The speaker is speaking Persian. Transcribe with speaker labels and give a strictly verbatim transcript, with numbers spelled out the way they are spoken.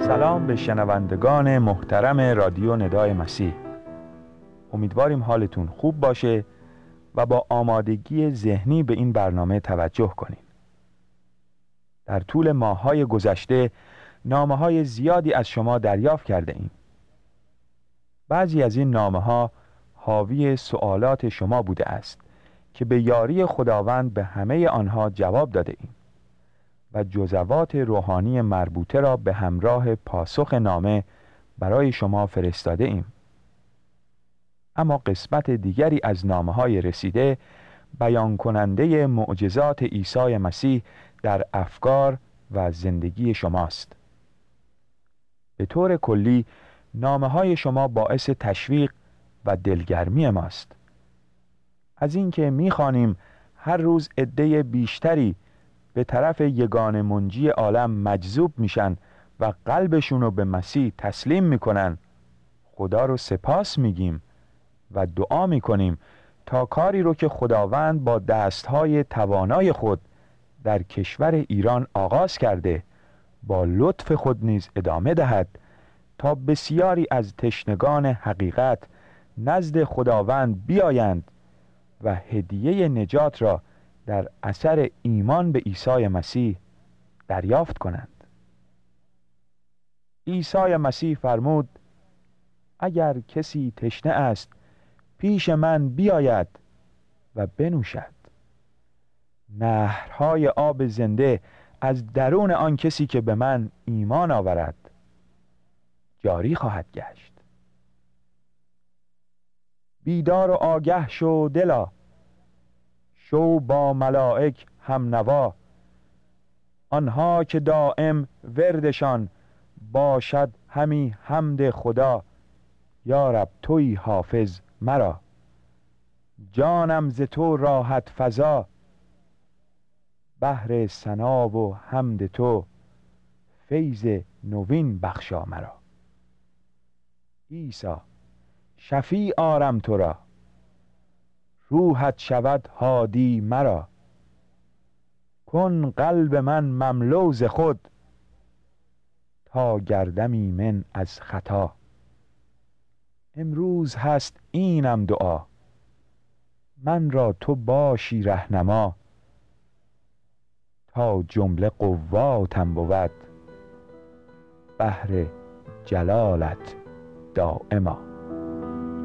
Speaker 1: سلام به شنوندگان محترم رادیو ندای مسیح. امیدواریم حالتون خوب باشه و با آمادگی ذهنی به این برنامه توجه کنیم. در طول ماه‌های گذشته نامه‌های زیادی از شما دریافت کرده ایم. بعضی از این نامه‌ها حاوی سوالات شما بوده است که به یاری خداوند به همه آنها جواب داده ایم و جزوات روحانی مربوطه را به همراه پاسخ نامه برای شما فرستاده ایم. اما قسمت دیگری از نامه‌های رسیده بیان کننده معجزات عیسی مسیح در افکار و زندگی شماست. به طور کلی نامه‌های شما باعث تشویق و دلگرمی ماست. از اینکه می‌خوانیم هر روز عده بیشتری به طرف یگانه منجی عالم مجذوب میشن و قلبشون رو به مسیح تسلیم میکنن، خدا رو سپاس میگیم و دعا میکنیم تا کاری رو که خداوند با دستهای توانای خود در کشور ایران آغاز کرده با لطف خود نیز ادامه دهد تا بسیاری از تشنگان حقیقت نزد خداوند بیایند و هدیه نجات را در اثر ایمان به عیسی مسیح دریافت کنند. عیسی مسیح فرمود: اگر کسی تشنه است پیش من بیاید و بنوشد. نهرهای آب زنده از درون آن کسی که به من ایمان آورد جاری خواهد گشت. بیدار و آگه شو دلا، شو با ملائک هم نوا، آنها که دائم وردشان باشد همی حمد خدا. یا رب توی حافظ مرا، جانم ز تو راحت فزا، بهر ثنا و حمد تو فیض نوین بخشا مرا. عیسی شفیع آرم تو را، روحت شود هادی مرا. کن قلب من مملو ز خود، تا گردم ایمن از خطا. امروز هست اینم دعا، من را تو باشی رهنما. تا جمله قواتم بود، بهر جلالت دائما.